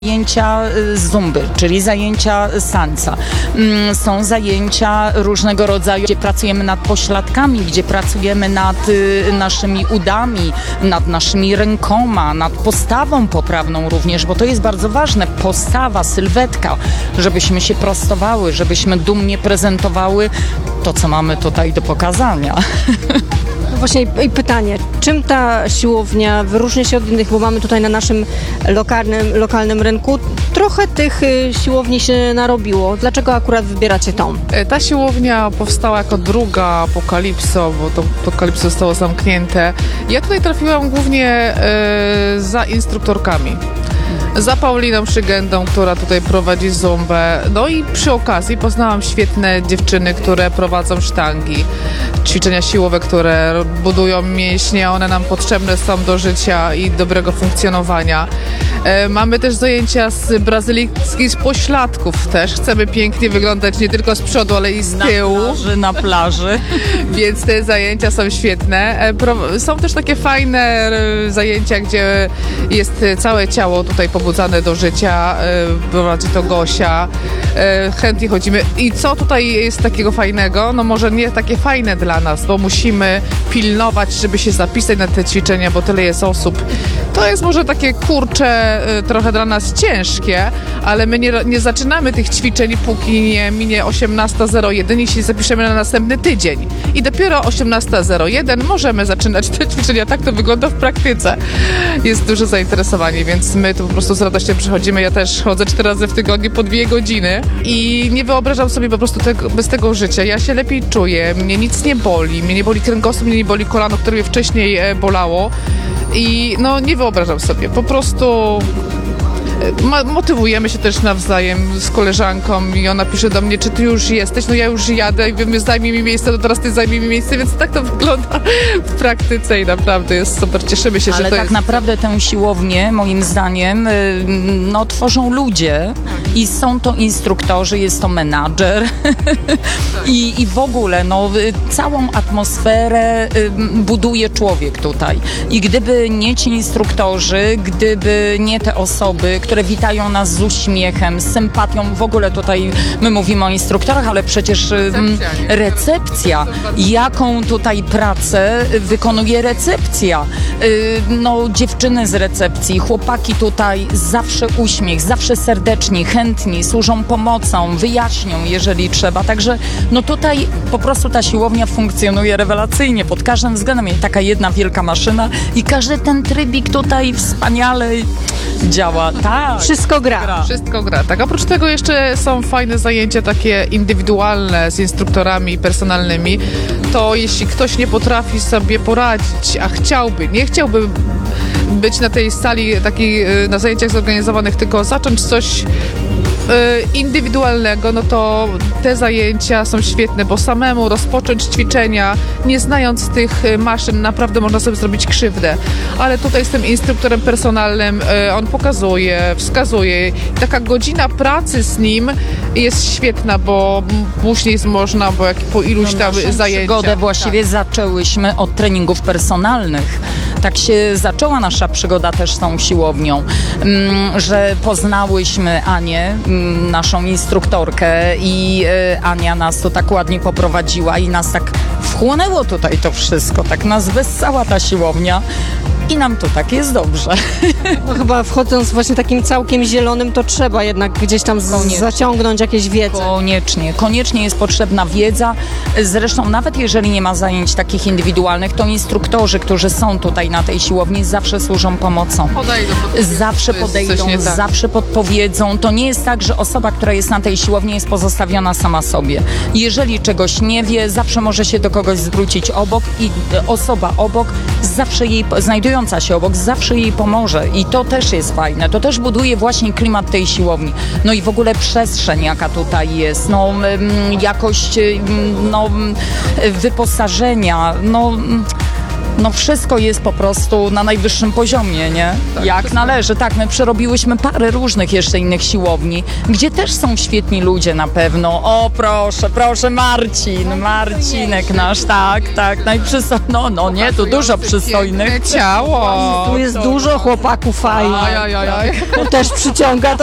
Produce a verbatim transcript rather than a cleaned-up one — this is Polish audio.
Zajęcia zumby, czyli zajęcia salsa. Są zajęcia różnego rodzaju, gdzie pracujemy nad pośladkami, gdzie pracujemy nad naszymi udami, nad naszymi rękoma, nad postawą poprawną również, bo to jest bardzo ważne. Postawa, sylwetka, żebyśmy się prostowały, żebyśmy dumnie prezentowały to, co mamy tutaj do pokazania. Właśnie i pytanie, czym ta siłownia wyróżnia się od innych, bo mamy tutaj na naszym lokalnym, lokalnym rynku trochę tych siłowni się narobiło. Dlaczego akurat wybieracie tą? Ta siłownia powstała jako druga po Kalipso, bo to po Kalipso zostało zamknięte. Ja tutaj trafiłam głównie e, za instruktorkami. Za Pauliną Szygędą, która tutaj prowadzi zumbę. No i przy okazji poznałam świetne dziewczyny, które prowadzą sztangi, ćwiczenia siłowe, które budują mięśnie. One nam potrzebne są do życia i dobrego funkcjonowania. E, mamy też zajęcia z brazylijskich pośladków też. Chcemy pięknie wyglądać nie tylko z przodu, ale i z tyłu. Na plaży, na plaży. Więc te zajęcia są świetne. E, pro, są też takie fajne e, zajęcia, gdzie jest całe ciało tutaj pobudzane do życia, prowadzi to Gosia, chętnie chodzimy. I co tutaj jest takiego fajnego? No może nie takie fajne dla nas, bo musimy pilnować, żeby się zapisać na te ćwiczenia, bo tyle jest osób. To jest może takie, kurcze, trochę dla nas ciężkie, ale my nie, nie zaczynamy tych ćwiczeń, póki nie minie osiemnasta zero jeden i się zapiszemy na następny tydzień. I dopiero osiemnasta zero jeden możemy zaczynać te ćwiczenia. Tak to wygląda w praktyce. Jest duże zainteresowanie, więc my tu po prostu z radością przychodzimy. Ja też chodzę cztery razy w tygodniu po dwie godziny i nie wyobrażam sobie po prostu tego, bez tego życia. Ja się lepiej czuję, mnie nic nie boli, mnie nie boli kręgosłup, mnie nie boli kolano, które mnie wcześniej bolało i no nie wyobrażam sobie. Po prostu motywujemy się też nawzajem z koleżanką i ona pisze do mnie, czy ty już jesteś? No ja już jadę i wiem, zajmij mi miejsce, to teraz ty zajmij mi miejsce, więc tak to wygląda w praktyce i naprawdę jest super. Cieszymy się, Ale że to tak jest... naprawdę tę siłownię, moim zdaniem, no tworzą ludzie i są to instruktorzy, jest to menadżer I, i w ogóle no całą atmosferę buduje człowiek tutaj. I gdyby nie ci instruktorzy, gdyby nie te osoby, które witają nas z uśmiechem, z sympatią. W ogóle tutaj my mówimy o instruktorach, ale przecież recepcja, recepcja jaką tutaj pracę wykonuje recepcja. No dziewczyny z recepcji, chłopaki tutaj zawsze uśmiech, zawsze serdeczni, chętni, służą pomocą, wyjaśnią, jeżeli trzeba. Także no tutaj po prostu ta siłownia funkcjonuje rewelacyjnie pod każdym względem. Jest taka jedna wielka maszyna i każdy ten trybik tutaj wspaniale działa. Tak. Wszystko gra. gra. Wszystko gra, tak. Oprócz tego jeszcze są fajne zajęcia takie indywidualne z instruktorami personalnymi. To jeśli ktoś nie potrafi sobie poradzić, a chciałby, nie chciałby być na tej sali takiej, na zajęciach zorganizowanych, tylko zacząć coś indywidualnego, no to te zajęcia są świetne, bo samemu rozpocząć ćwiczenia, nie znając tych maszyn, naprawdę można sobie zrobić krzywdę. Ale tutaj z tym instruktorem personalnym, on pokazuje, wskazuje. Taka godzina pracy z nim jest świetna, bo później można, bo jak po iluś tam no, zajęciach. Przygodę właściwie tak. zaczęłyśmy od treningów personalnych. Tak się zaczęła nasza przygoda też z tą siłownią, że poznałyśmy Anię, naszą instruktorkę i Ania nas tu tak ładnie poprowadziła i nas tak wchłonęło tutaj to wszystko, tak nas wessała ta siłownia. I nam to tak jest dobrze. No chyba wchodząc właśnie takim całkiem zielonym, to trzeba jednak gdzieś tam z- zaciągnąć jakieś wiedzę. Koniecznie. Koniecznie jest potrzebna wiedza. Zresztą nawet jeżeli nie ma zajęć takich indywidualnych, to instruktorzy, którzy są tutaj na tej siłowni, zawsze służą pomocą. Podejdą, podpowiedzą. Zawsze To jest podejdą, coś nie tak. zawsze podpowiedzą. To nie jest tak, że osoba, która jest na tej siłowni, jest pozostawiona sama sobie. Jeżeli czegoś nie wie, zawsze może się do kogoś zwrócić obok i osoba obok zawsze jej, znajdująca się obok, zawsze jej pomoże. I to też jest fajne. To też buduje właśnie klimat tej siłowni. No i w ogóle przestrzeń, jaka tutaj jest. No, jakość no, wyposażenia. No, No wszystko jest po prostu na najwyższym poziomie, nie? Jak należy. Tak, my przerobiłyśmy parę różnych jeszcze innych siłowni, gdzie też są świetni ludzie na pewno. O proszę, proszę Marcin, Marcinek nasz, tak, tak, najprzystojniejszy. No, no nie, tu dużo przystojnych. Piękne ciało. Tu jest dużo chłopaków fajnych. Oj, oj, oj, oj. To też przyciąga.